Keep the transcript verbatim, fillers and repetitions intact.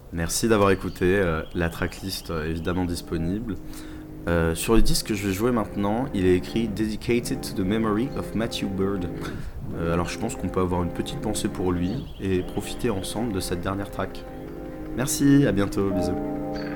Merci d'avoir écouté. euh, la tracklist euh, évidemment disponible. Euh, sur le disque que je vais jouer maintenant, il est écrit Dedicated to the memory of Matthew Bird. Euh, alors je pense qu'on peut avoir une petite pensée pour lui et profiter ensemble de cette dernière track. Merci, à bientôt, bisous.